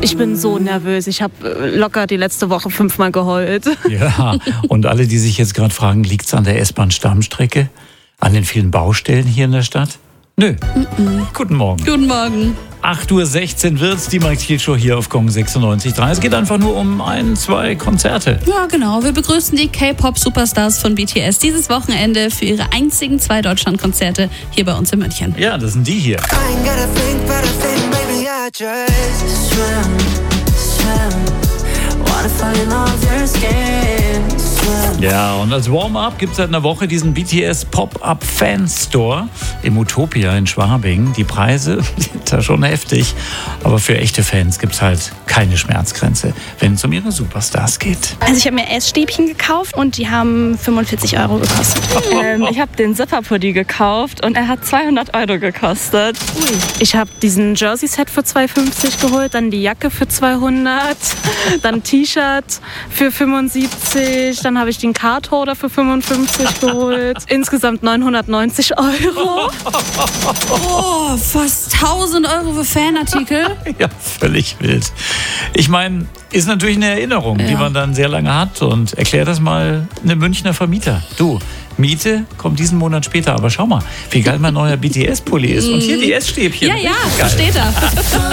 Ich bin so nervös. Ich habe locker die letzte Woche 5-mal geheult. Ja, und alle, die sich jetzt gerade fragen, liegt es an der S-Bahn-Stammstrecke? An den vielen Baustellen hier in der Stadt? Nö. Guten Morgen. Guten Morgen. 8.16 Uhr wird's, die Mike Thiel Show hier auf Gong 96.3. Es geht einfach nur um 1-2 Konzerte. Ja, genau. Wir begrüßen die K-Pop-Superstars von BTS dieses Wochenende für ihre einzigen 2 Deutschlandkonzerte hier bei uns in München. Ja, das sind die hier. Ja, und als Warm-up gibt es seit einer Woche diesen BTS Pop-Up Fan Store im Utopia in Schwabing. Die Preise sind da schon heftig, aber für echte Fans gibt es halt keine Schmerzgrenze, wenn es um ihre Superstars geht. Also ich habe mir Essstäbchen gekauft und die haben 45 € gekostet. Ich habe den Zipper-Pulli gekauft und er hat 200 € gekostet. Ich habe diesen Jersey-Set für 2,50 geholt, dann die Jacke für 200, dann ein T-Shirt für 75, dann habe ich den Cardholder für 55 geholt. Insgesamt 990 €. Oh, fast 1.000 € für Fanartikel. Ja, völlig wild. Ich meine, ist natürlich eine Erinnerung, die man dann sehr lange hat. Und erklär das mal einem Münchner Vermieter. Du, Miete kommt diesen Monat später, aber schau mal, wie geil mein neuer BTS-Pulli ist. Und hier die Essstäbchen. Ja, geil. steht da.